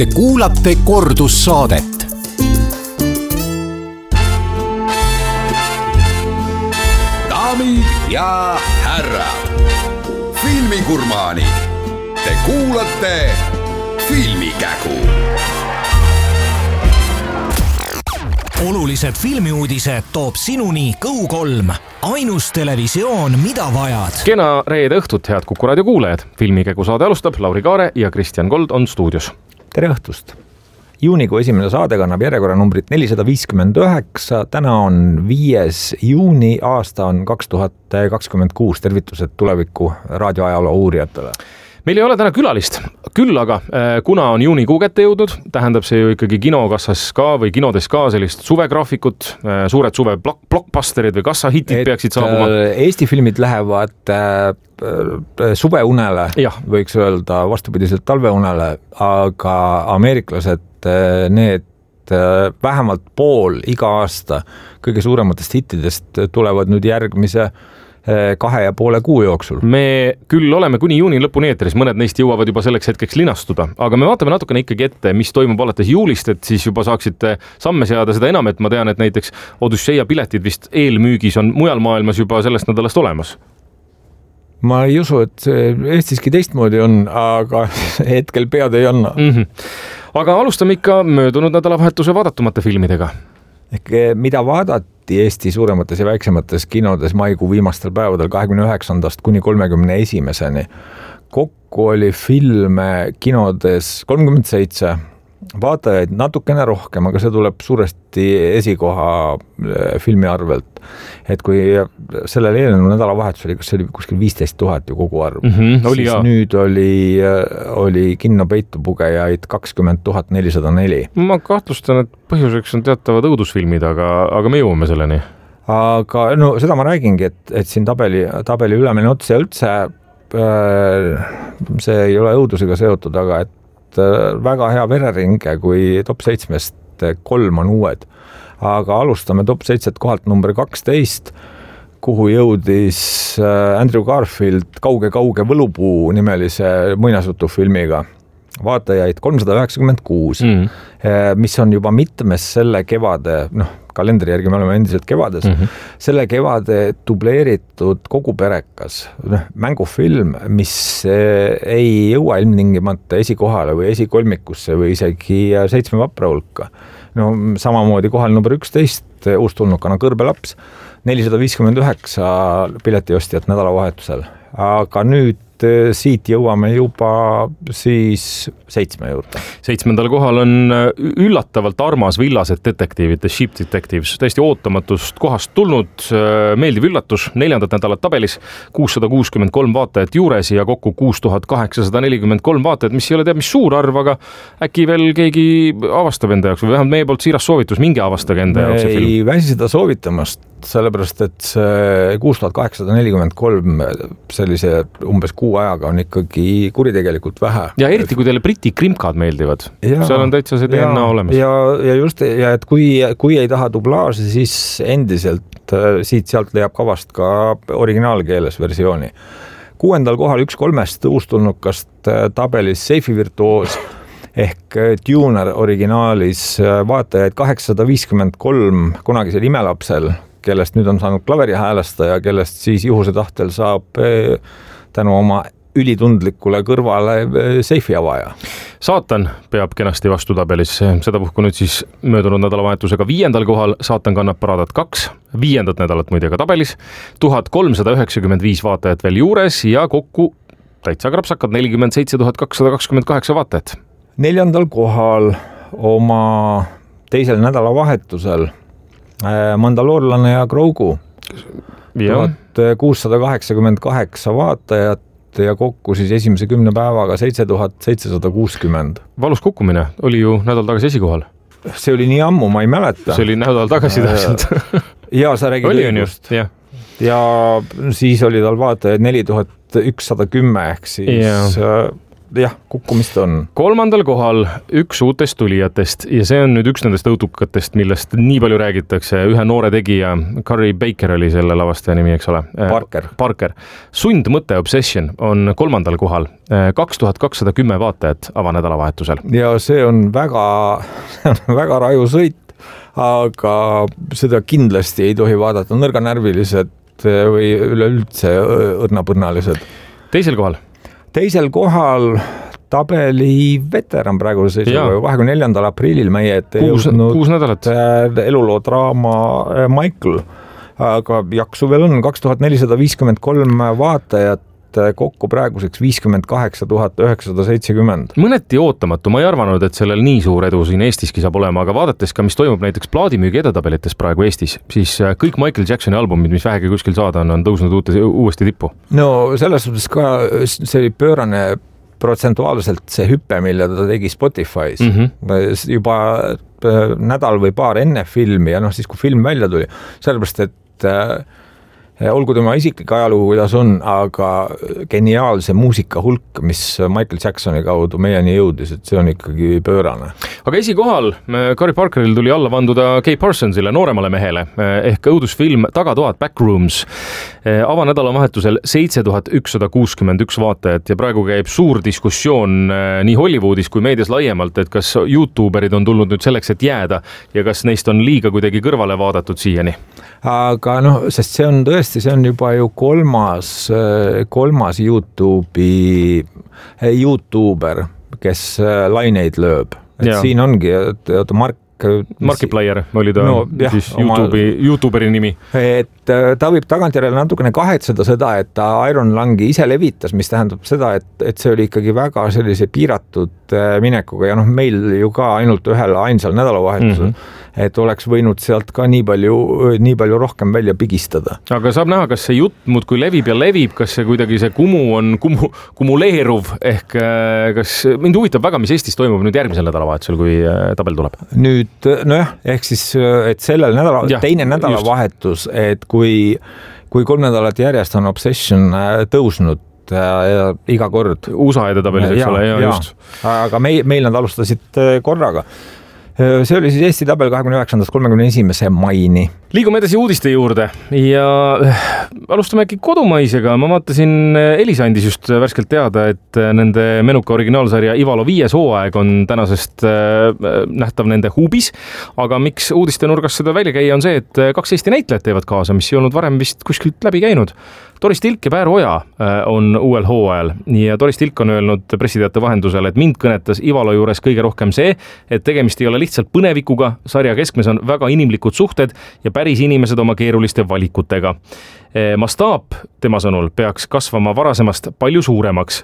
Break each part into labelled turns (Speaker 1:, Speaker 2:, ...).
Speaker 1: Te kuulate kordussaadet.
Speaker 2: Daamid ja härrad, filmigurmaanid, te kuulate Filmikägu.
Speaker 3: Olulised filmiuudised toob sinuni Go3, ainus televisioon, mida vajad.
Speaker 4: Kena reede õhtut, head Kuku raadio kuulajad. Filmikägu saade alustab, Lauri Kaare ja Kristjan Gold on stuudios.
Speaker 5: Tere õhtust! Juunikuu esimene saade kannab järjekorra numbrit 459, täna on 5. juuni, aasta on 2026, tervitused tuleviku raadioajaloo uurijatele.
Speaker 4: Meil ei ole täna külalist, küll aga kuna on juunikuu kätte jõudnud, tähendab see ju ikkagi kinokassas ka või kinodes ka sellist suvegraafikut, suured suve blockbusterid või kassahitid peaksid saabuma.
Speaker 5: Eesti filmid lähevad suveunele, võiks öelda vastupidiselt talveunele, aga ameeriklased need vähemalt pool iga aasta kõige suurematest hittidest tulevad nüüd järgmise 2,5 kuu jooksul.
Speaker 4: Me küll oleme kuni juuni lõpuni eetris, mõned neist jõuavad juba selleks hetkeks linastuda, aga me vaatame natukene ikkagi ette, mis toimub alates juulist, et siis juba saaksite samme seada, seda enam, et ma tean, et näiteks Odüsseia piletid vist eelmüügis on mujal maailmas juba sellest nädalast olemas.
Speaker 5: Ma ei usu, et Eestiski teistmoodi on, aga hetkel pead ei anna.
Speaker 4: Aga alustame ikka möödunud nädalavahetuse vaadatumate filmidega.
Speaker 5: Mida vaadati Eesti suuremates ja väiksemates kinodes maikuu viimastel päevadel 29. kuni 31. Kokku oli filme kinodes 37, vaatajaid natukene rohkem, aga see tuleb suuresti esikoha filmi arvelt. Et kui sellel eelnenud nädalavahetus oli, kas see oli kuskil 15 000 ju kogu arv, siis nüüd oli kinno peitupugejaid 20 404.
Speaker 4: Ma kahtlustan, et põhjuseks on teatavad õudusfilmid, aga me jõuame selleni.
Speaker 5: Aga no seda ma räägingi, et siin tabeli ülemine ots ja üldse see ei ole õudusega seotud, aga et väga hea vereringe, kui top 7-st 3 on uued. Aga alustame top 7 kohalt number 12, kuhu jõudis Andrew Garfield Kauge võlupuu nimelise muinasjutufilmiga. Vaatajaid 396, mis on juba mitmes selle kevade, kalendri järgi me oleme endiselt kevades, selle kevade dubleeritud kogu perekas mängufilm, mis ei jõua ilmtingimata esikohale või esikolmikusse või isegi 7 vapra hulka. No samamoodi kohal number 11, uustulnukana Kõrbelaps, 459 piletiostjat nädalavahetusel. Aga nüüd siit jõuame juba siis 7 juurde. 7.
Speaker 4: kohal on üllatavalt armas villased detektiivid, The Ship Detectives, täiesti ootamatust kohast tulnud, meeldiv üllatus, 4. nädalat tabelis, 663 vaatajat juures ja kokku 6843 vaatajat, mis ei ole teab mis suur arv, aga äkki veel keegi avastab enda jaoks või vähemalt meie poolt siiras soovitus, mingi avastage enda jaoks.
Speaker 5: Ei väsi seda soovitamast, sellepärast et see 6843 sellise umbes 6 ajaga on ikkagi kuritegelikult vähe.
Speaker 4: Ja eriti kui teile briti krimkad meeldivad, seal on täitsa see DNA olemas.
Speaker 5: Ja just, ja et kui ei taha dublaaži, siis endiselt siit-sealt leiab kavast ka originaalkeeles versiooni. 6. kohal 1 3 uustulnukast tabelis Seifi virtuoos ehk Tuner originaalis vaatajaid 853 kunagisel imelapsel, kellest nüüd on saanud klaveri häälestaja, kellest siis juhuse tahtel saab tänu oma ülitundlikule kõrvale seifi avaja.
Speaker 4: Saatan peab kenasti vastu tabelis, seda puhku nüüd siis möödunud nädalavahetusega 5. kohal, Saatan kannab Paradat 2, 5. nädalat muide ka tabelis, 1395 vaatajat veel juures ja kokku täitsa krapsakad 47 228 vaatajat.
Speaker 5: 4. kohal oma teisel nädalavahetusel Mandaloorlane ja Grogu, 1688 vaatajat ja kokku siis esimese 10 päevaga 7760.
Speaker 4: Valus kukkumine oli ju nädal tagasi esikohal.
Speaker 5: See oli nii ammu, ma ei mäleta.
Speaker 4: See oli nädal tagasi täpselt.
Speaker 5: Ja sa räägid õigust. Ja siis oli tal vaatajaid 4110 ehk siis jah, kukkumist on.
Speaker 4: 3. kohal üks uutest tulijatest ja see on nüüd üks nendest õutukatest, millest nii palju räägitakse. Ühe noore tegija, Carrie Baker oli selle lavastaja nimi, eks ole? Parker. Sundmõte Obsession on 3. kohal. 2210 vaatajat avanädalavahetusel.
Speaker 5: Ja see on väga raju sõit, aga seda kindlasti ei tohi vaadata nõrganärvilised või üleüldse õrnapõrnalised.
Speaker 4: Teisel kohal tabeli veteran praegu seisuga 24. aprillil meie ette jõudnud
Speaker 5: eluloo draama Michael, aga jaksu veel on 2453 vaatajat, kokku praeguseks 58 970.
Speaker 4: Mõneti ootamatu, ma ei arvanud, et sellel nii suur edu siin Eestiski saab olema, aga vaadates ka, mis toimub näiteks plaadimüügi edetabelites praegu Eestis, siis kõik Michael Jacksoni albumid, mis vähegi kuskil saada on tõusnud uuesti tippu.
Speaker 5: No selles suhtes ka see oli pöörane protsentuaalselt see hüppe, mille ta tegi Spotify's. Juba nädal või paar enne filmi ja siis kui film välja tuli, sellepärast, et olgu tema isiklik ajalugu, kuidas on, aga geniaalse muusika hulk, mis Michael Jacksoni kaudu meieni jõudis, et see on ikkagi pöörane.
Speaker 4: Aga esikohal Carrie Parkeril tuli alla vanduda Kay Parsonsile, nooremale mehele, ehk õudusfilm Tagatoad Backrooms. Avanädalavahetusel 7161 vaatajat ja praegu käib suur diskussioon nii Hollywoodis kui meedias laiemalt, et kas YouTuberid on tulnud nüüd selleks, et jääda ja kas neist on liiga kuidagi kõrvale vaadatud siiani.
Speaker 5: Aga sest see on tõesti, see on juba ju kolmas YouTuber, kes laineid lööb. Et siin ongi, et
Speaker 4: Markiplier oli ta siis YouTuberi nimi.
Speaker 5: Et ta võib tagantjärele natukene kahetseda seda, et ta Iron Lungi ise levitas, mis tähendab seda, et see oli ikkagi väga sellise piiratud minekuga ja meil ju ka ainult ühel ainsal nädalavahetusel, et oleks võinud sealt ka nii palju rohkem välja pigistada.
Speaker 4: Aga saab näha, kas see jutt muudkui levib ja levib, kas see kuidagi see kumu on kumuleeruv, ehk kas mind huvitab väga, mis Eestis toimub nüüd järgmisel nädalavahetusel, kui tabel tuleb?
Speaker 5: Nüüd, ehk siis, et sellel teine nädalavahetus, et kui 3 nädalat järjest on Obsession tõusnud ja iga kord.
Speaker 4: USA edetabelis, eks ole, just.
Speaker 5: Aga meil nad alustasid korraga. See oli siis Eesti tabel 29. 31. maini.
Speaker 4: Liigume edasi uudiste juurde ja alustame äkki kodumaisega. Ma vaatasin, Elisa andis just värskelt teada, et nende menuka originaalsarja Ivalo 5. hooaeg on tänasest nähtav nende huubis, aga miks uudiste nurgas seda välja käia on see, et 2 Eesti näitlejat teevad kaasa, mis ei olnud varem vist kuskilt läbi käinud. Doris Tilk ja Päär Oja on uuel hooajal ja Doris Tilk on öelnud pressiteate vahendusel, et mind kõnetas Ivalo juures kõige rohkem see, et tegemist ei ole lihtsalt põnevikuga, sarja keskmes on väga inimlikud suhted ja päris inimesed oma keeruliste valikutega. Mastaap tema sõnul peaks kasvama varasemast palju suuremaks.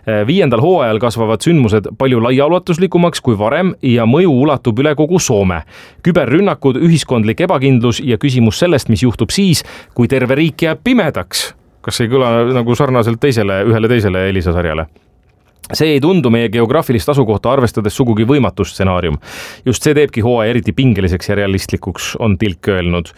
Speaker 4: 5. hooajal kasvavad sündmused palju laiaulatuslikumaks kui varem ja mõju ulatub üle kogu Soome. Küberrünnakud, ühiskondlik ebakindlus ja küsimus sellest, mis juhtub siis, kui terve riik jääb pimedaks. Kas ei kõla nagu sarnaselt ühele teisele Elisa sarjale? See ei tundu meie geograafilist asukohta arvestades sugugi võimatu stsenaarium. Just see teebki hooaja eriti pingeliseks ja realistlikuks, on Tilk öelnud.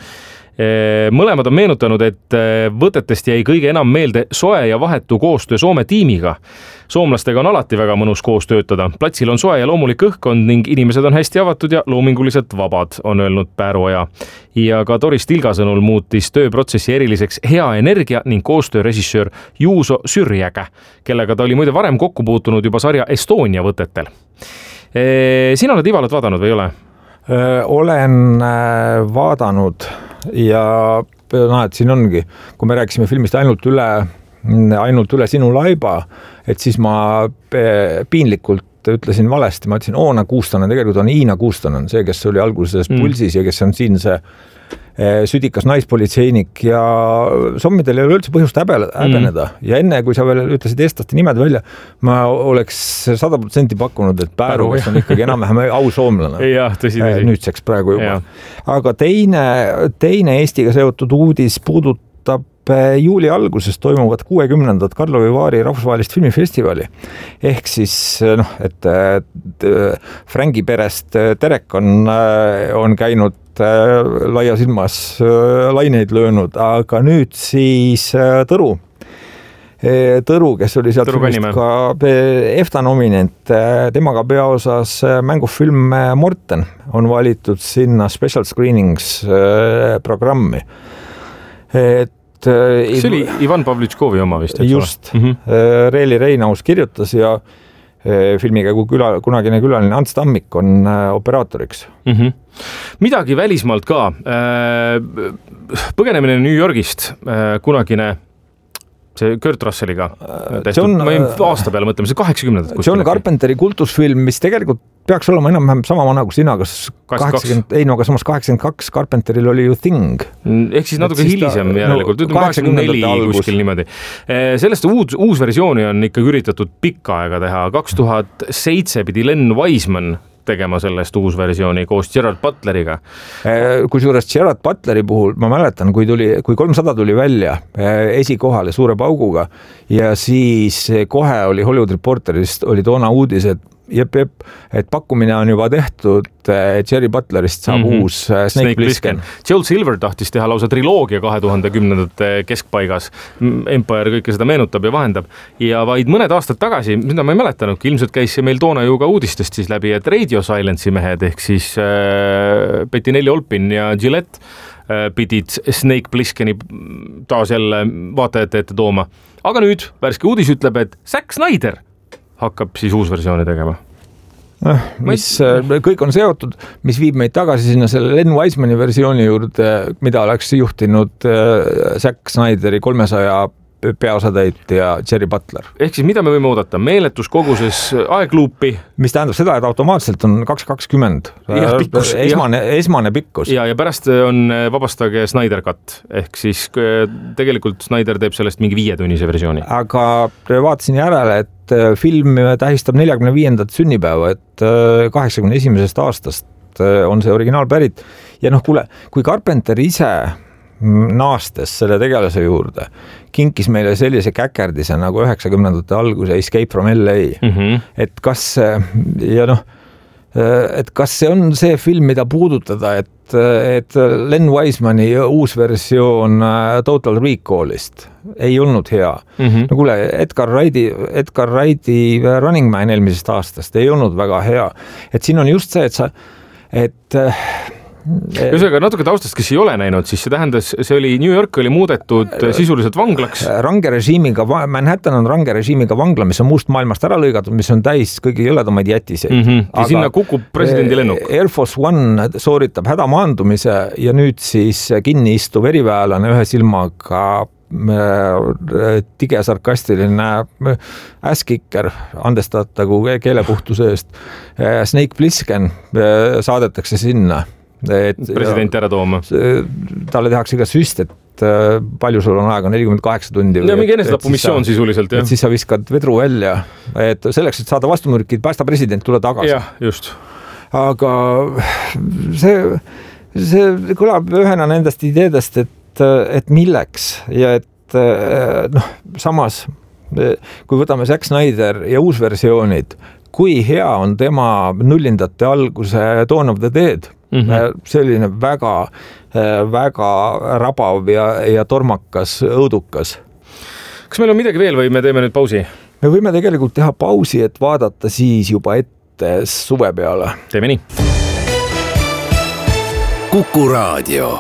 Speaker 4: Mõlemad on meenutanud, et võtetest jäi kõige enam meelde soe ja vahetu koostöö Soome tiimiga. Soomlastega on alati väga mõnus koos töötada. Platsil on soe ja loomulik õhkkond ning inimesed on hästi avatud ja loominguliselt vabad, on öelnud Päär Oja. Ja ka Doris Tilga sõnul muutis tööprotsessi eriliseks hea energia ning koostöö režissöör Juuso Syrjäkä, kellega ta oli muide varem kokku puutunud juba sarja Estonia võtetel. Sina oled Ivalot vaadanud või ei ole?
Speaker 5: Olen vaadanud ja et siin ongi, kui me rääkisime filmist ainult üle sinu laiba, et siis ma piinlikult ütlesin valesti, ma ütlesin Oona Kuustonen, tegelikult on Iina Kuustonen, see, kes oli alguses Pulsis ja kes on siin see südikas naispolitseinik ja sommidel ei ole üldse põhjust häbeneda. Ja enne, kui sa veel ütlesid eestlaste nimed välja, ma oleks 100% pakkunud, et Pääru, kes on ikkagi enam-vähem au soomlane.
Speaker 4: Jah, tõsi.
Speaker 5: Nüüdseks praegu juba. Aga teine Eestiga seotud uudis puudutab juuli alguses toimuvat 60. Karlovi Vaari rahvusvahelist filmifestivali. Ehk siis, et Frangi perest Terek on käinud laia silmas laineid löönud, aga nüüd siis Tõru. Tõru, kes oli sealt
Speaker 4: Kannimäe.
Speaker 5: ka EFTA nominent, temaga peaosas mängufilm Morten on valitud sinna special screenings programmi.
Speaker 4: See oli Ivan Pavlitškovi oma vist.
Speaker 5: Just, Reeli Reinaus kirjutas ja filmikäigu kunagine külaline Ants Tammik on operaatoriks.
Speaker 4: Midagi välismaalt ka. Põgenemine New Yorgist, kunagine see Kurt Russelliga. Ma aasta peale mõtleme, see 80.
Speaker 5: John Carpenteri kultusfilm, mis tegelikult peaks olema enam-vähem sama vana kui sina, kas 80, ei no aga samas 82 Carpenteril oli ju Thing.
Speaker 4: Ehk siis natuke hilisem järelikult, 84 kuskil niimoodi. Sellest uus versiooni on ikkagi üritatud pikka aega teha. 2007 pidi Len Wiseman tegema sellest uus versiooni koos Gerard Butleriga.
Speaker 5: Kusjuures Gerard Butleri puhul ma mäletan, kui 300 tuli välja esikohale suure pauguga ja siis kohe oli Hollywood Reporterist oli toona uudis, et pakkumine on juba tehtud, Jerry Butlerist saab uus Snake Plissken.
Speaker 4: Joel Silver tahtis teha lausa triloogia 2010. keskpaigas. Empire kõike seda meenutab ja vahendab. Ja vaid mõned aastad tagasi, mida ma ei mäletanudki, ilmselt käis see meil toona ju ka uudistest siis läbi, et Radio Silence'i mehed ehk siis Bettinelli Olpin ja Gillette pidid Snake Plissken'i taas jälle vaatajate ette tooma. Aga nüüd värske uudis ütleb, et Zack Snyder hakkab siis uus versiooni tegema.
Speaker 5: Kõik on seotud, mis viib meid tagasi sinna selle Len Wisemani versiooni juurde, mida oleks juhtinud Zack Snyderi 300 peaosatäitja Jerry Butler.
Speaker 4: Ehk siis mida me võime oodata? Meeletus koguses aegluupi.
Speaker 5: Mis tähendab seda, et automaatselt on 220. Esmane pikkus.
Speaker 4: Ja pärast on vabastage Snyder Cut. Ehk siis tegelikult Snyder teeb sellest mingi 5-tunnise versiooni.
Speaker 5: Aga vaatasin järele, et film tähistab 45. sünnipäeva, et 81. aastast on see originaal pärit. Ja kuule, kui Carpenter ise naastes selle tegelase juurde, kinkis meile sellise käkerdise nagu 90. alguse Escape from LA. Et kas see on see film, mida puudutada, et Len Wisemani uus versioon Total Recallist ei olnud hea. No kuule, Edgar Wrighti Running Man eelmisest aastast ei olnud väga hea. Et siin on just see,
Speaker 4: Ühesõnaga natuke taustast, kes ei ole näinud, siis see tähendas, see oli New York oli muudetud sisuliselt vanglaks.
Speaker 5: Manhattan on range režiimiga vangla, mis on muust maailmast ära lõigatud, mis on täis kõige jõledamaid jätiseid.
Speaker 4: Ja sinna kukub presidendi lennuk.
Speaker 5: Air Force One sooritab hädamaandumise ja nüüd siis kinni istuv eriväelane ühe silmaga tige sarkastiline äskikker, andestatagu keelepuhtuse eest. Snake Plissken saadetakse sinna.
Speaker 4: Presidenti ära tooma.
Speaker 5: Talle tehakse ka süst, et palju sul on aega, 48 tundi.
Speaker 4: Ja mingi enesetapumissioon sisuliselt, jah.
Speaker 5: Et siis sa viskad vedru välja, et selleks, et saada vastumürkid, päästa president, tule tagasi.
Speaker 4: Jah, just.
Speaker 5: Aga see kõlab ühena nendest ideedest, et milleks ja et samas, kui võtame Zack Snyder ja uusversioonid, kui hea on tema nullindate alguse Dawn of the Dead, selline väga rabav ja tormakas, õudukas.
Speaker 4: Kas meil on midagi veel või me teeme nüüd pausi?
Speaker 5: Me võime tegelikult teha pausi, et vaadata siis juba ette suve peale.
Speaker 4: Teeme nii.
Speaker 2: Kuku Raadio.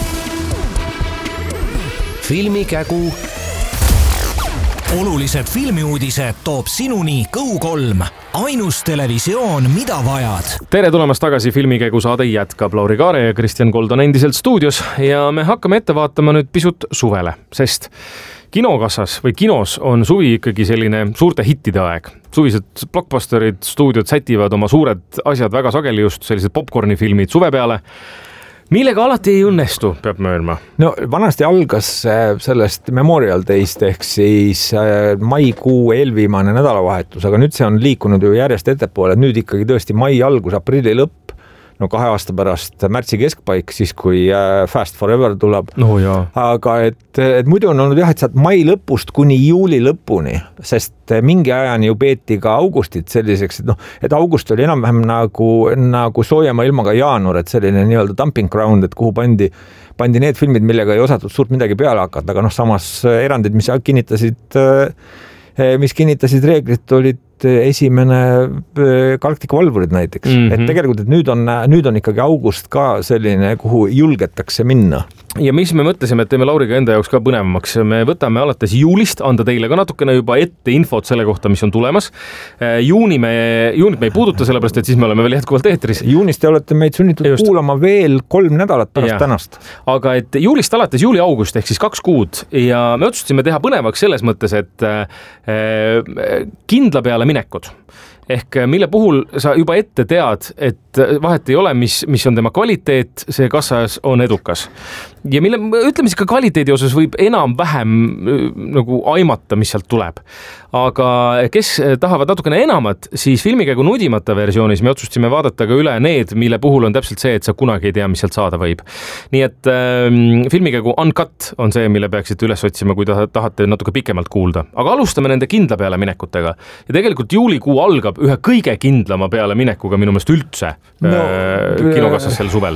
Speaker 3: Filmikägu. Olulised filmiuudised toob sinuni Go3. Ainus televisioon, mida vajad.
Speaker 4: Tere tulemast tagasi, Filmikägu saade jätkab. Lauri Kaare ja Kristjan Kold on endiselt stuudios ja me hakkame ette vaatama nüüd pisut suvele, sest kinokassas või kinos on suvi ikkagi selline suurte hittide aeg. Suvised blockbusterid, stuudiod sätivad oma suured asjad väga sageli, just sellised popcornifilmid suve peale, millega alati ei õnnestu, peab möönma.
Speaker 5: No vanasti algas sellest Memorial Day'st ehk siis maikuu eelviimane nädalavahetus, aga nüüd see on liikunud ju järjest ettepoole, et nüüd ikkagi tõesti mai algus, aprilli lõpp. no 2 aasta pärast märtsi keskpaik, siis kui Fast Forever tuleb.
Speaker 4: No, jaa.
Speaker 5: Aga et muidu on olnud jah, et saad mai lõpust kuni juuli lõpuni, sest mingi ajani ju peeti ka augustit selliseks, et august oli enam-vähem nagu soojema ilmaga jaanuar, et selline nii-öelda dumping ground, et kuhu pandi need filmid, millega ei osatud suurt midagi peale hakata, aga samas erandid, mis kinnitasid reeglit, olid esimene Galactica Valvurid näiteks. Et tegelikult, et nüüd on ikkagi august ka selline, kuhu julgetakse minna.
Speaker 4: Ja mis me mõtlesime, et teeme Lauriga enda jaoks ka põnevamaks. Me võtame alates juulist, anda teile ka natukene juba ette infot selle kohta, mis on tulemas. Juunit me ei puuduta, sellepärast, et siis me oleme veel jätkuvalt eetris.
Speaker 5: Juunist te olete meid sunnitud kuulama veel 3 nädalat pärast tänast.
Speaker 4: Aga et juulist alates juuli-august ehk siis 2 kuud ja me otsustasime teha põnevaks selles mõttes, et kindla peale minekud. Ehk mille puhul sa juba ette tead, et vahet ei ole, mis on tema kvaliteet, see kassas on edukas. Ja mille, ütleme siis ka kvaliteedi osas võib enam-vähem nagu aimata, mis sealt tuleb. Aga kes tahavad natukene enamat, siis filmikäigu nudimata versioonis me otsustasime vaadata ka üle need, mille puhul on täpselt see, et sa kunagi ei tea, mis sealt saada võib. Nii et filmikäigu Uncut on see, mille peaksite üles otsima, kui tahate natuke pikemalt kuulda. Aga alustame nende kindla peale minekutega. Ja tegelikult juulikuu algab ühe kõige kindlama peale minekuga minu meelest üldse kinokassas sel suvel.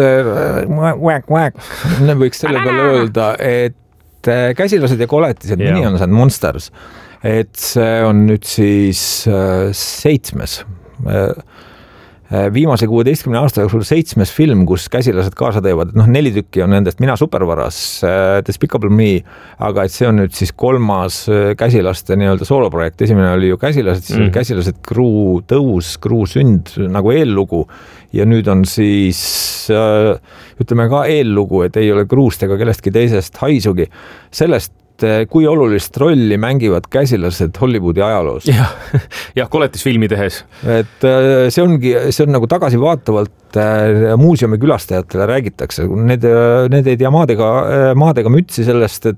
Speaker 5: Võiks selle peale öelda, et Käsilased ja koletised, mini on see Monsters, et see on nüüd siis 7. Viimase 16 aasta jooksul 7. film, kus käsilased kaasa teevad. 4 tükki on nendest Mina supervaras, Despicable Me, aga et see on nüüd siis 3. käsilaste nii-öelda sooloprojekt. Esimene oli ju käsilased, siis oli käsilased Kruu tõus, Kruu sünd nagu eellugu ja nüüd on siis ütleme ka eellugu, et ei ole Kruust ega kellestki teisest haisugi. Sellest kui olulist rolli mängivad käsilased Hollywoodi ajaloos.
Speaker 4: Ja koletisfilmi tehes.
Speaker 5: Et see on nagu tagasivaatavalt muuseumi külastajatele räägitakse. Need ei tea maadega mütsi sellest,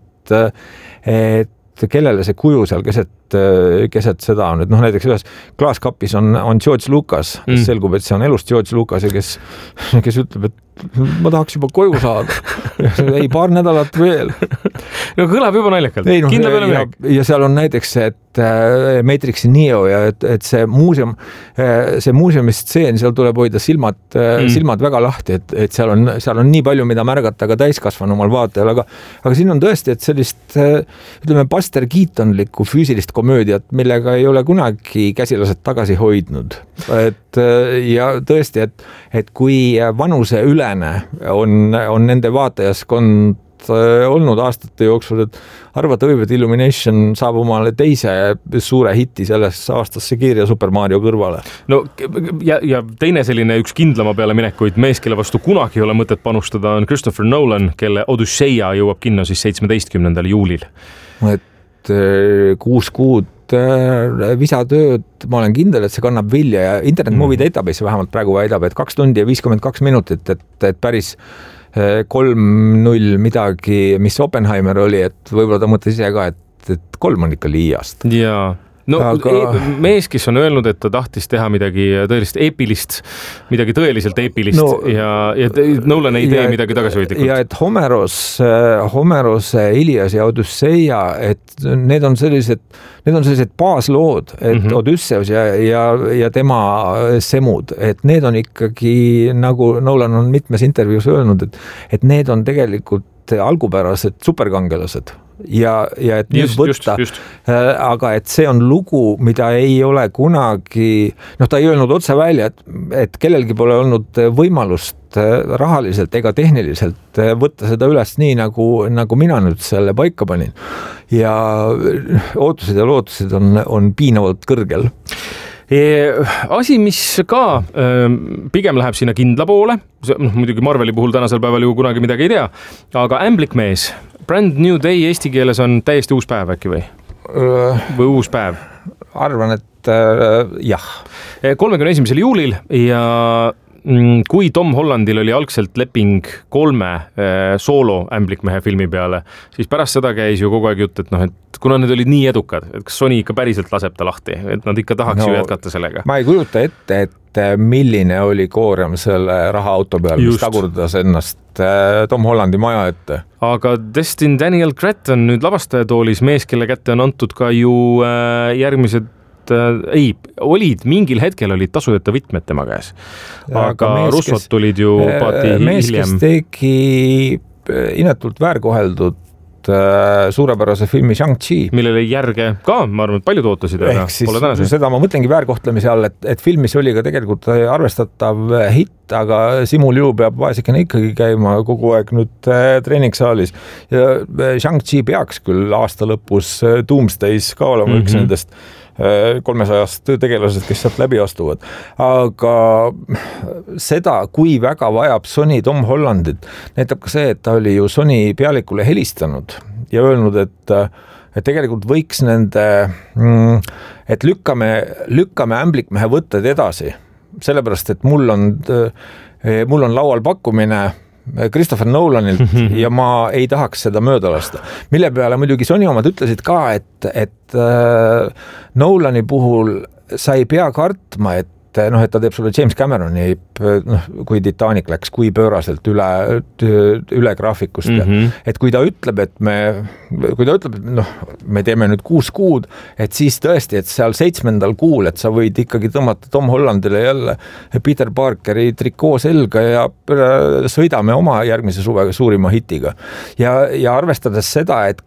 Speaker 5: et kellele see kuju seal keset seda on. Et näiteks ühes klaaskapis on George Lucas, kes selgub, et see on elust George Lucas ja kes ütleb, et ma tahaks juba koju saada. Ei, 2 nädalat veel.
Speaker 4: No kõlab juba naljakalt.
Speaker 5: Ja seal on näiteks, et Matrixi Neo ja et see muuseumi stseen, seal tuleb hoida silmad väga lahti, et seal on nii palju, mida märgata ka täiskasvanumal vaatajal, aga siin on tõesti, et sellist ütleme Buster Keatonlikku füüsilist komöödiat, millega ei ole kunagi käsilased tagasi hoidnud. Ja tõesti, et kui vanuse ülene on nende vaatajaskond olnud aastate jooksul, et arvata võib, et Illumination saab omale teise suure hiti selles aastasse kirja Super Mario kõrvale.
Speaker 4: No ja teine selline üks kindlama peale minekuid mees, kelle vastu kunagi ei ole mõtet panustada, on Christopher Nolan, kelle Odysseia jõuab kinno siis 17. juulil.
Speaker 5: Et 6 kuud visatööd, ma olen kindel, et see kannab vilja ja Internet Movie Database vähemalt praegu väidab, et 2 tundi ja 52 minutit, et päris 3-0 midagi, mis Oppenheimer oli, et võib-olla ta mõtles ise ka, et 3 on ikka liiast.
Speaker 4: Jaa. No mees, kes on öelnud, et ta tahtis teha midagi tõelist eepilist, midagi tõeliselt eepilist ja Nolan ei tee midagi tagasihoidlikult.
Speaker 5: Ja et Homeros, Ilias ja Odysseia, et need on sellised baaslood, et Odysseus ja tema semud, et need on ikkagi, nagu Nolan on mitmes intervjuus öelnud, et need on tegelikult algupärased superkangelased. Ja et nüüd võtta, aga et see on lugu, mida ei ole kunagi, ta ei öelnud otse välja, et kellelgi pole olnud võimalust rahaliselt ega tehniliselt võtta seda üles nii, nagu mina nüüd selle paika panin. Ja ootused ja lootused on piinavalt kõrgel.
Speaker 4: Asi, mis ka pigem läheb sinna kindla poole, muidugi Marveli puhul tänasel päeval ju kunagi midagi ei tea, aga Ämblik mees, Brand New Day eesti keeles on täiesti uus päev äkki või uus päev?
Speaker 5: Arvan, et jah.
Speaker 4: 31. juulil ja kui Tom Hollandil oli algselt leping 3 soolo Ämblikmehe filmi peale, siis pärast seda käis ju kogu aeg jutt, et kuna need olid nii edukad, et kas Sony ikka päriselt laseb ta lahti, et nad ikka tahaks ju jätkata sellega.
Speaker 5: Ma ei kujuta ette, et milline oli koorem selle rahaauto peal, mis tagurdas ennast Tom Hollandi maja ette.
Speaker 4: Aga Destin Daniel Cretton nüüd lavastajatoolis, mees, kelle kätte on antud ka ju järgmised olid mingil hetkel olid tasujate võtmed tema käes. Aga Russot tulid ju paati hiljem.
Speaker 5: Mees, kes tegi inetult väärkoheldud suurepärase filmi Shang-Chi.
Speaker 4: Millele järge ka, ma arvan, et paljud ootasid.
Speaker 5: Ehk siis seda ma mõtlengi väärkohtlemise all, et filmis oli ka tegelikult arvestatav hitt, aga Simu Liu peab vaesekene ikkagi käima kogu aeg nüüd treeningsaalis. Ja Shang-Chi peaks küll aasta lõpus Doomsdays ka olema üks nendest 300 tegelased, kes sealt läbi astuvad. Aga seda, kui väga vajab Sony Tom Hollandit, näitab ka see, et ta oli ju Sony pealikule helistanud ja öelnud, et tegelikult võiks nende, et lükkame ämblikmehe võtted edasi. Sellepärast, et mul on laual pakkumine Christopher Nolanilt ja ma ei tahaks seda mööda lasta. Mille peale muidugi Sony omad ütlesid ka, et Nolani puhul sa ei pea kartma, et ta teeb sulle James Cameroni, kui Titanic läks, kui pööraselt üle graafikust. Et kui ta ütleb, et me teeme nüüd 6 kuud, et siis tõesti, et seal 7. kuul, et sa võid ikkagi tõmmata Tom Hollandile jälle Peter Parkeri trikoo selga ja sõidame oma järgmise suve suurima hitiga. Ja arvestades seda, et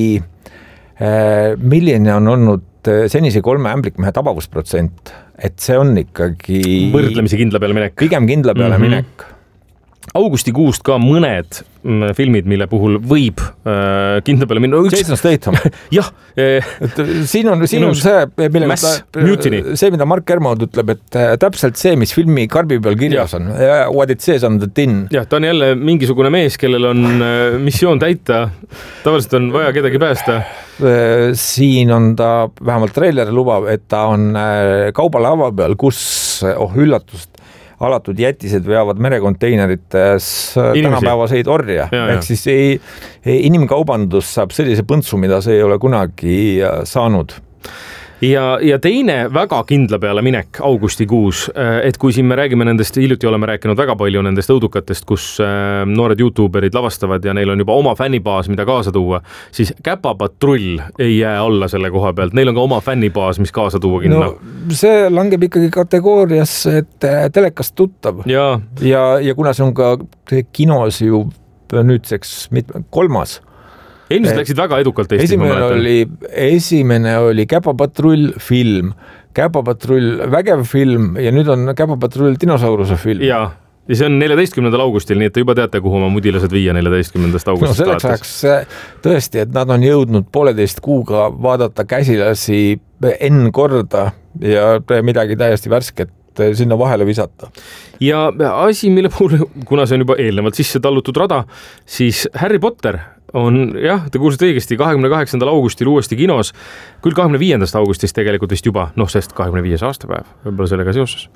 Speaker 5: milline on olnud senise 3 ämblikmehe tabavusprotsent, et see on ikkagi
Speaker 4: võrdlemisi kindla peale minek.
Speaker 5: Pigem kindla peale minek.
Speaker 4: Augustikuust ka mõned filmid, mille puhul võib kindla peale minna.
Speaker 5: Jason Statham.
Speaker 4: Jah.
Speaker 5: Siin on see, mida Mark Kermode ütleb, et täpselt see, mis filmi karbi peal kirjas on. What it says on the tin.
Speaker 4: Jah, ta on jälle mingisugune mees, kellel on missioon täita. Tavaliselt on vaja kedagi päästa.
Speaker 5: Siin on ta, vähemalt trailer lubab, et ta on kaubalaeva peal, kus, üllatust, alatud jätised veavad merekonteinerites tänapäevaseid orja. Ehk siis inimkaubandus saab sellise põntsu, mida see ei ole kunagi saanud.
Speaker 4: Ja teine väga kindla peale minek augustikuus, et kui siin me räägime nendest, hiljuti oleme rääkinud väga palju nendest õudukatest, kus noored YouTuberid lavastavad ja neil on juba oma fännibaas, mida kaasa tuua, siis Käpapatrull ei jää alla selle koha pealt. Neil on ka oma fännibaas, mis kaasa tuua kinno.
Speaker 5: No, see langeb ikkagi kategoorias, et telekast tuttav. Ja kuna see on ka kinos ju nüüdseks 3.
Speaker 4: Ilmselt läksid väga edukalt Eestis.
Speaker 5: Esimene oli Käpapatrull film, Käpapatrull vägev film ja nüüd on Käpapatrull dinosauruse film.
Speaker 4: Ja see on 14. augustil, nii et te juba teate, kuhu oma mudilased viia 14. augustist.
Speaker 5: No selleks ajaks tõesti, et nad on jõudnud 1,5 kuuga vaadata käsilasi N korda ja midagi täiesti värsket sinna vahele visata. Ja
Speaker 4: asi, mille puhul, kuna see on juba eelnevalt sisse tallutud rada, siis Harry Potter on, jah, te kuulsite õigesti, 28. augustil uuesti kinos, küll 25. augustist tegelikult vist juba, sest 25. aastapäev, võib-olla sellega seoses.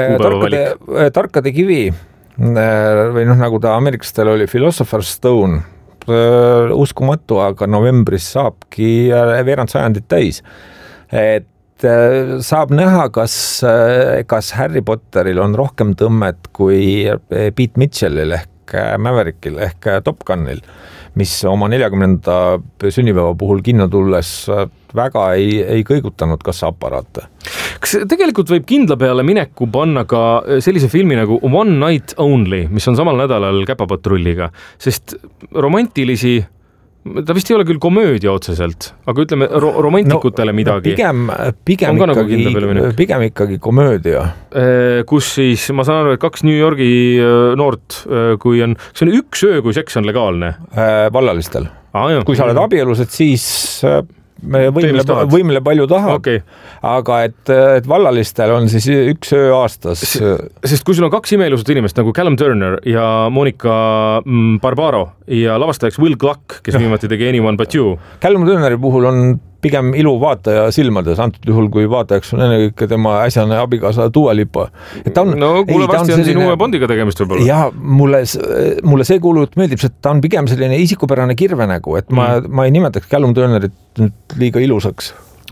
Speaker 5: Tarkade kivi, või nagu ta ameeriklastel oli Philosopher's Stone, uskumatu, aga novembris saabki veerand sajandit täis. Et saab näha, kas Harry Potteril on rohkem tõmmet kui Pete Mitchellil ehk Maverickil ehk Top Gunil, mis oma 40. sünnipäeva puhul kinno tulles väga ei kõigutanud kassaaparaate.
Speaker 4: Kas tegelikult võib kindla peale mineku panna ka sellise filmi nagu One Night Only, mis on samal nädalal Käpapatrulliga, sest romantilisi, ta vist ei ole küll komöödia otseselt, aga ütleme romantikutele midagi.
Speaker 5: Pigem ikkagi komöödia.
Speaker 4: Kus siis, ma saan aru, et 2 New Yorgi noort, kui on, see on 1 öö, kui seks on legaalne.
Speaker 5: Vallalistel. Kui sa oled abielus, et siis võimile palju tahab, okay. Aga et vallalistel on siis 1 öö aastas.
Speaker 4: Sest kui sul on 2 imeilusat inimest nagu Callum Turner ja Monica Barbaro ja lavastajaks Will Gluck, kes viimati tegi Anyone But You.
Speaker 5: Callum Turneri puhul on pigem ilu vaataja silmades, antud juhul, kui vaatajaks on ennekõike tema äsjane abikaasa Dua Lipa.
Speaker 4: Kuule, varsti on siin uue Bondiga tegemist võib-olla.
Speaker 5: Ja mulle see kuulut meeldib, et ta on pigem selline isikupärane kirvenägu, et ma ei nimetaks Callum Turnerit nüüd liiga ilusaks.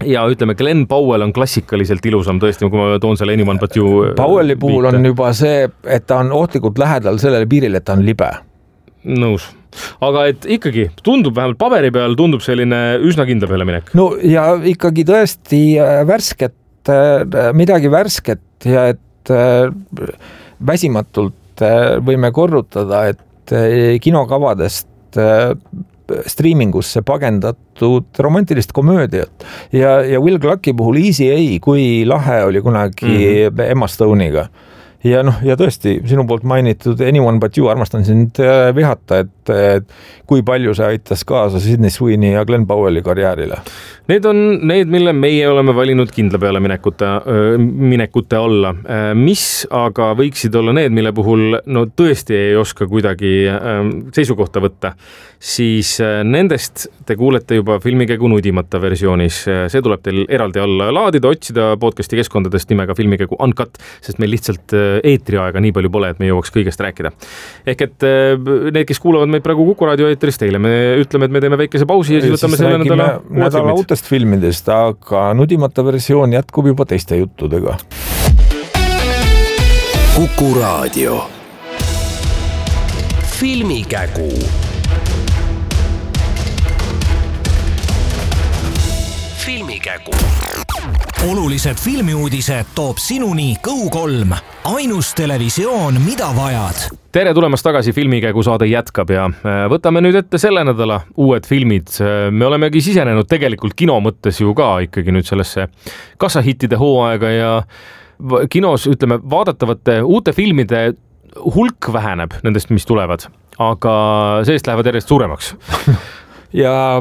Speaker 4: ja ütleme, Glenn Powell on klassikaliselt ilusam tõesti, kui ma toon selle Anyone But You.
Speaker 5: Powelli puhul on juba see, et ta on ohtlikult lähedal sellele piiril, et ta on libe.
Speaker 4: Nõus. Aga et ikkagi tundub vähemalt paberi peal tundub selline üsna kindla peale minek.
Speaker 5: No ja ikkagi tõesti värsket, midagi värsket ja et väsimatult võime korrutada, et kinokavadest striimingusse pagendatud romantilist komöödiat ja Will Glucki puhul Easy A, kui lahe oli kunagi Emma Stone'iga. Ja tõesti, sinu poolt mainitud Anyone But You, armastan sind vihata, et kui palju see aitas kaasa Sydney Sweeney ja Glenn Powelli karjäärile.
Speaker 4: Need on need, mille meie oleme valinud kindla peale minekute alla. Mis aga võiksid olla need, mille puhul tõesti ei oska kuidagi seisukohta võtta, siis nendest te kuulete juba Filmikägu nudimata versioonis. See tuleb teil eraldi alla laadida, otsida podcasti keskkondadest nimega Filmikägu Uncut, sest meil lihtsalt eetriaega nii palju pole, et me jõuaks kõigest rääkida. Ehk et need, kes kuulavad meid praegu Kuku raadio eetris, teile me ütleme, et me teeme väikese pausi ja siis võtame selle
Speaker 5: nädala uutest filmidest, aga nudimata versioon jätkub juba teiste juttudega.
Speaker 2: Kuku raadio.
Speaker 3: Filmikägu. Filmikägu. Olulised filmiuudised toob sinuni Go3, ainus televisioon, mida vajad.
Speaker 4: Tere tulemast tagasi, Filmikägu saade jätkab ja võtame nüüd ette selle nädala uued filmid. Me olemegi sisenenud tegelikult kino mõttes ju ka ikkagi nüüd sellesse kassahittide hooaega ja kinos, ütleme, vaadatavate uute filmide hulk väheneb nendest, mis tulevad, aga seest lähevad järjest suuremaks.
Speaker 5: Ja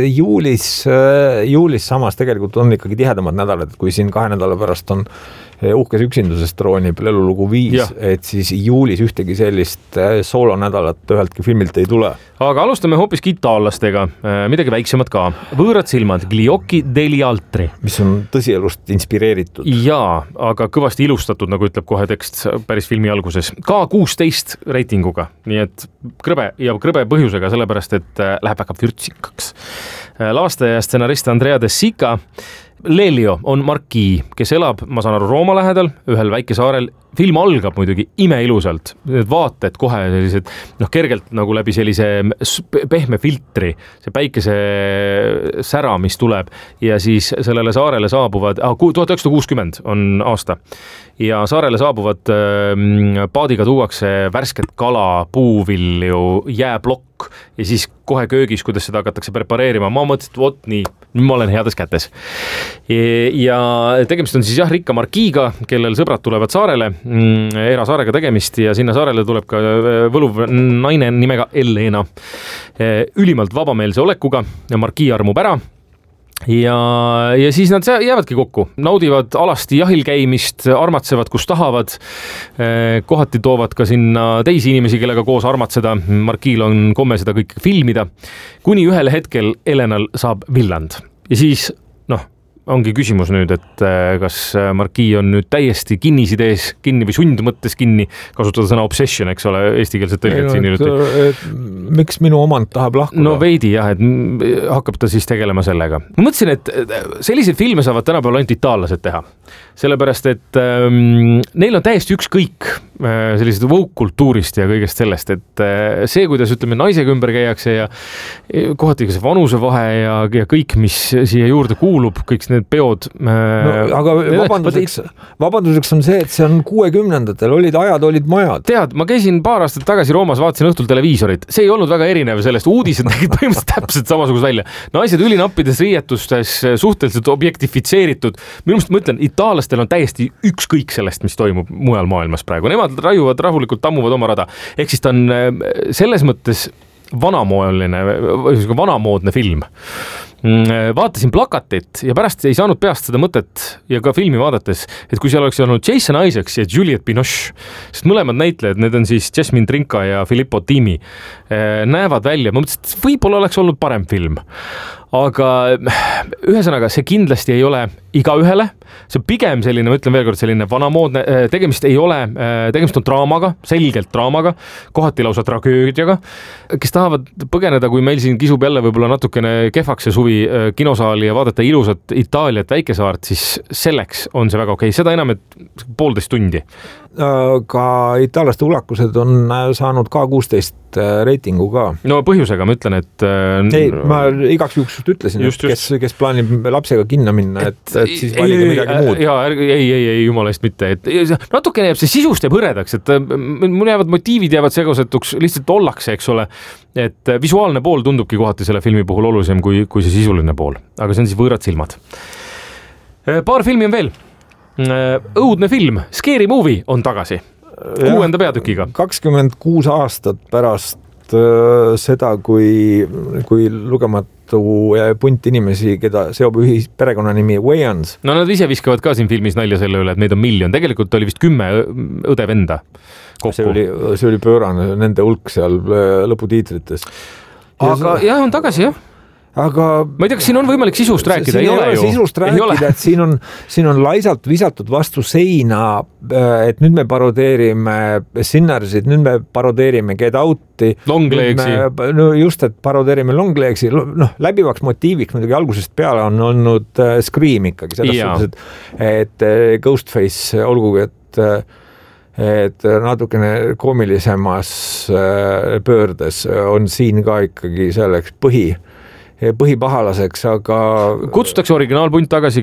Speaker 5: juulis samas tegelikult on ikkagi tihedamad nädalad, kui siin 2 nädala pärast on Uhkes üksindusest troonib lelulugu 5, et siis juulis ühtegi sellist soolonädalat üheltki filmilt ei tule.
Speaker 4: Aga alustame hoopiski itaallastega, midagi väiksemad ka. Võõrad silmad, Gli occhi degli altri.
Speaker 5: Mis on tõsielust inspireeritud.
Speaker 4: Jaa, aga kõvasti ilustatud, nagu ütleb kohe tekst päris filmi alguses. Ka 16 reitinguga, nii et krõbe põhjusega, sellepärast, et läheb väga vürtsikaks. Lavastaja ja stsenarist Andrea De Sica. Lelio on Marquis, kes elab, ma saan aru, Rooma lähedal, ühel väikesaarel. Film algab muidugi imeilusalt, need vaated kohe sellised, kergelt nagu läbi sellise pehme filtri, see päikese sära, mis tuleb ja siis sellele saarele saabuvad, 1960 on aasta ja saarele saabuvad paadiga tuuakse värsket kala, puuvilju, jääblokk ja siis kohe köögis, kuidas seda hakatakse prepareerima. Ma mõtlesin, et vot nii, ma olen heades kätes. Ja tegemist on siis rikka Marquiga, kellel sõbrad tulevad saarele, erasaarega tegemist ja sinna saarele tuleb ka võluv naine nimega Elena. Ülimalt vabameelse olekuga ja Marquis armub ära. Ja siis nad jäävadki kokku, naudivad alasti jahil käimist, armatsevad, kus tahavad, kohati toovad ka sinna teisi inimesi, kellega koos armatseda. Marquiil on komme seda kõik filmida, kuni ühel hetkel Elenal saab villand ja siis ongi küsimus nüüd, et kas Marquis on nüüd täiesti kinnisidees kinni või sundmõttes kinni, kasutada sõna obsession, eks ole, eestikeelset tõlget siin hiljuti.
Speaker 5: Miks minu omand tahab lahkuda?
Speaker 4: No veidi jah, et hakkab ta siis tegelema sellega. Ma mõtlesin, et selliseid filme saavad tänapäeval ainult itaallased teha, sellepärast, et neil on täiesti ükskõik sellised woke-kultuurist ja kõigest sellest, et see, kuidas ütleme naisega ümber käiakse ja kohati ka see vanusevahe ja kõik, mis siia juurde kuulub, kõik need peod.
Speaker 5: Aga vabanduseks on see, et see on 60-ndatel, olid majad.
Speaker 4: Tead, ma käisin paar aastat tagasi Roomas, vaatasin õhtul televiisorit. See ei olnud väga erinev sellest, uudised nägid põhimõtteliselt täpselt samasugust välja. Naised ülinappides riietustes, suhteliselt objektifitseeritud. Minu meelest ma ütlen, itaallastel on täiesti ükskõik sellest, mis toimub mujal maailmas praegu. Nemad raiuvad rahulikult, tammuvad oma rada. Ehk siis ta on selles mõttes vanamoodne film. Vaatasin plakatit ja pärast ei saanud peast seda mõtet ja ka filmi vaadates, et kui seal oleks olnud Jason Isaacs ja Juliette Binoche, sest mõlemad näitlejad, need on siis Jasmine Trinca ja Filippo Timi, näevad välja, ma mõtlesin, et võib-olla oleks olnud parem film. aga ühesõnaga, see kindlasti ei ole igaühele, see pigem selline, ma ütlen veel kord, selline vanamoodne, tegemist on draamaga, selgelt draamaga, kohati lausa tragöödiaga, kes tahavad põgeneda, kui meil siin kisub jälle võib-olla natukene kehvaks see suvi kinosaali ja vaadata ilusat Itaaliat, väikesaart, siis selleks on see väga okei. Seda enam, et 1,5 tundi.
Speaker 5: Ka itaallaste ulakused on saanud K16 reitingu ka. No
Speaker 4: põhjusega ma ütlen, et...
Speaker 5: Ei, ma igaks juhuks ütlesin, kes plaanib lapsega kinno minna, et siis valige midagi muud.
Speaker 4: Ei, jumala eest mitte. Natukene jääb see sisust jääb hõredaks, et mul jäävad motiivid jäävad segasetuks, lihtsalt ollakse, eks ole. Et visuaalne pool tundubki kohati selle filmi puhul olulisem kui see sisuline pool. Aga see on siis võõrad silmad. Paar filmi on veel. Õudne film, Scary Movie on tagasi. 6. peatükiga. 26
Speaker 5: aastat pärast seda, kui lugematu punt inimesi, keda seob perekonnanimi Wayans.
Speaker 4: No nad ise viskavad ka siin filmis nalja selle üle, et neid on miljon. Tegelikult oli vist 10 õde-venda kokku.
Speaker 5: See oli pöörane, nende hulk seal lõputiitrites.
Speaker 4: Aga jah, on tagasi, jah.
Speaker 5: Aga
Speaker 4: ma ei tea, kas siin on võimalik sisust rääkida?
Speaker 5: Siin ei ole sisust rääkida, et siin on laisalt visatud vastu seina, et nüüd me parodeerime Sinnersid, nüüd me parodeerime Get Out'i.
Speaker 4: Longlegsi.
Speaker 5: No just, et parodeerime Longlegsi. No, läbivaks motiiviks muidugi algusest peale on olnud Scream ikkagi. Selles, et Ghostface, olgugi, et natukene koomilisemas pöördes on siin ka ikkagi selleks põhipahalaseks, aga...
Speaker 4: Kutsutakse originaalpunt tagasi,